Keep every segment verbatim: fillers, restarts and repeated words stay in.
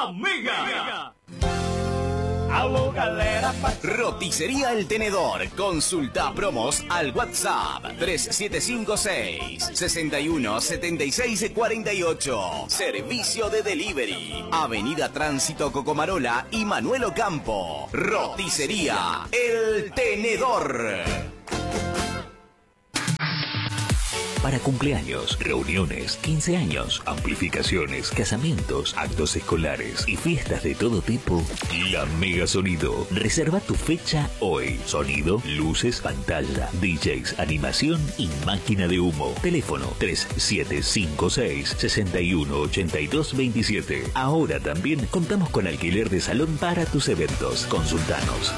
Amiga. Aló, galera. Roticería El Tenedor. Consulta promos al WhatsApp tres siete cinco seis, seis uno siete seis cuatro ocho. Servicio de delivery. Avenida Tránsito Cocomarola y Manuel Ocampo. Roticería El Tenedor. Para cumpleaños, reuniones, quince años, amplificaciones, casamientos, actos escolares y fiestas de todo tipo, La Mega Sonido. Reserva tu fecha hoy. Sonido, luces, pantalla, D Js, animación y máquina de humo. Teléfono tres siete cinco seis, seis uno ocho dos dos siete. Ahora también contamos con alquiler de salón para tus eventos. Consultanos.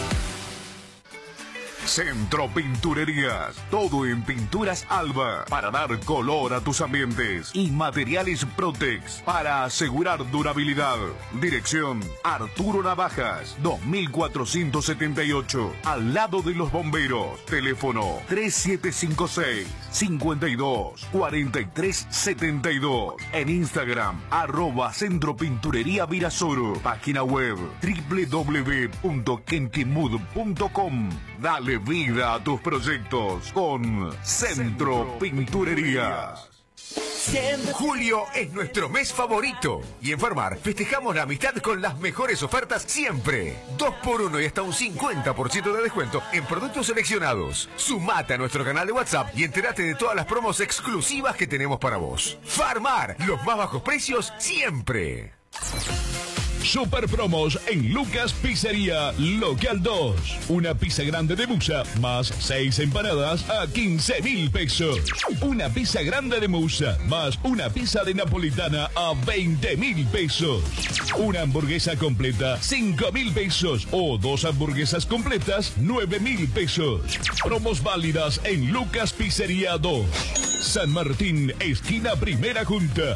Centro Pinturerías, todo en pinturas Alba, para dar color a tus ambientes, y materiales Protex, para asegurar durabilidad. Dirección, Arturo Navajas, dos mil cuatrocientos setenta y ocho, al lado de los bomberos. Teléfono tres siete cinco seis, cinco dos, cuatro tres siete dos. En Instagram, arroba Centro Pinturería Virasoro. Página web, doble u doble u doble u punto kentimud punto com. Dale vida a tus proyectos con Centro Pinturerías. Julio es nuestro mes favorito y en Farmar festejamos la amistad con las mejores ofertas siempre. dos por uno y hasta un cincuenta por ciento de descuento en productos seleccionados. Sumate a nuestro canal de WhatsApp y entérate de todas las promos exclusivas que tenemos para vos. Farmar, los más bajos precios siempre. Super promos en Lucas Pizzería Local dos. Una pizza grande de musa más seis empanadas a quince mil pesos. Una pizza grande de musa más una pizza de napolitana a veinte mil pesos. Una hamburguesa completa cinco mil pesos o dos hamburguesas completas nueve mil pesos. Promos válidas en Lucas Pizzería dos. San Martín, esquina Primera Junta.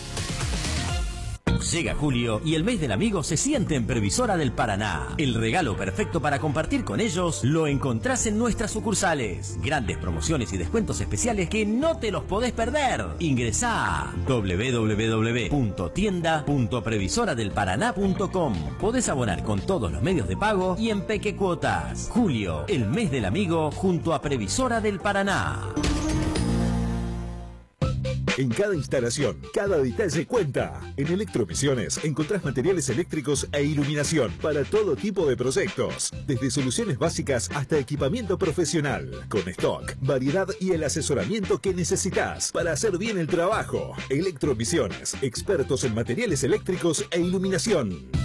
Llega julio y el mes del amigo se siente en Previsora del Paraná. El regalo perfecto para compartir con ellos lo encontrás en nuestras sucursales. Grandes promociones y descuentos especiales que no te los podés perder. Ingresá a doble u doble u doble u punto tienda punto previsora del paraná punto com. Podés abonar con todos los medios de pago y en peque cuotas. Julio, el mes del amigo junto a Previsora del Paraná. En cada instalación, cada detalle cuenta. En Electromisiones encontrás materiales eléctricos e iluminación para todo tipo de proyectos. Desde soluciones básicas hasta equipamiento profesional. Con stock, variedad y el asesoramiento que necesitas para hacer bien el trabajo. Electromisiones, expertos en materiales eléctricos e iluminación.